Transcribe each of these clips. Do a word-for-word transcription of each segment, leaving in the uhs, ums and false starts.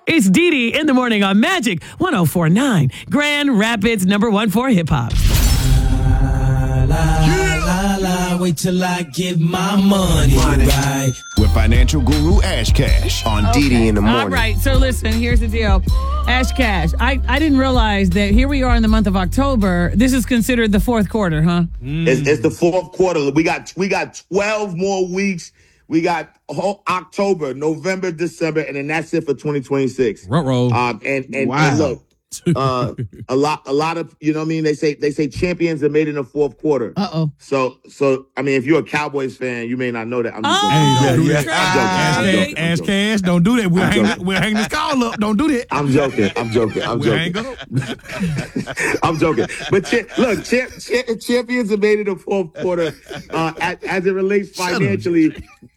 It's Dee Dee in the morning on Magic one oh four point nine, Grand Rapids number one for hip hop. La, la, wait till I get my money, money. Right. With financial guru Ash Cash on okay. Dee Dee in the morning. All right, so listen, here's the deal. Ash Cash, I, I didn't realize that here we are in the month of October. This is considered the fourth quarter, huh? Mm. It's, it's the fourth quarter. We got we got twelve more weeks. We got whole October, November, December, and then that's it for twenty twenty-six. Roll. Um, and and, wow. and look, uh, a lot, a lot of you know what I mean. They say they say champions are made in the fourth quarter. Uh oh. So so I mean, if you're a Cowboys fan, you may not know that. I'm just oh, joking. Hey, yeah, I'm Ash, joking. Ash Cash, don't do that. We'll hang that, we'll hang this call up. Don't do that. I'm joking. I'm joking. I'm we'll joking. Hang up. I'm joking. But cha- look, cha- cha- champions are made in the fourth quarter. Uh, as, as it relates financially.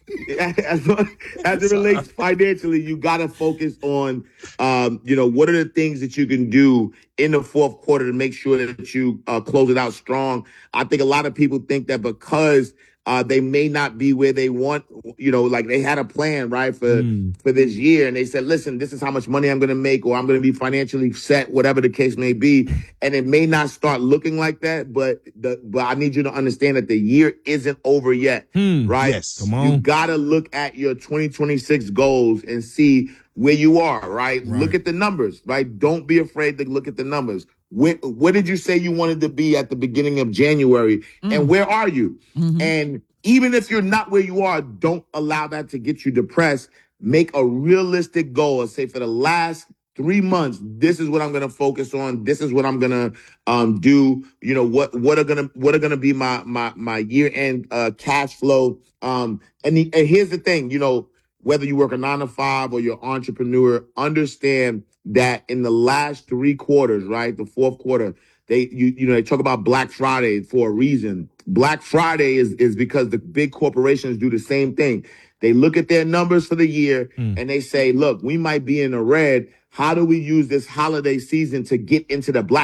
As, as it relates financially, you got to focus on, um, you know, what are the things that you can do in the fourth quarter to make sure that you uh, close it out strong. I think a lot of people think that because uh, they may not be where they want, you know, like they had a plan, right, for mm. for this year. And they said, listen, this is how much money I'm going to make, or I'm going to be financially set, whatever the case may be. And it may not start looking like that, but the, but I need you to understand that the year isn't over yet, mm. right? Yes, come on. You got to look at your twenty twenty-six goals and see where you are, right? right? Look at the numbers, right? Don't be afraid to look at the numbers. When, what did you say you wanted to be at the beginning of January? Mm. And where are you? Mm-hmm. And even if you're not where you are, don't allow that to get you depressed. Make a realistic goal and say, for the last three months, this is what I'm going to focus on. This is what I'm going to um, do. You know, what what are going to what are going to be my my my year end uh, cash flow. Um, and, the, and here's the thing, you know, whether you work a nine to five or you're an entrepreneur, understand that in the last three quarters, right, the fourth quarter, they you you know they talk about Black Friday for a reason. Black Friday is is because the big corporations do the same thing. They look at their numbers for the year mm. and they say, look, we might be in the red. How do we use this holiday season to get into the black?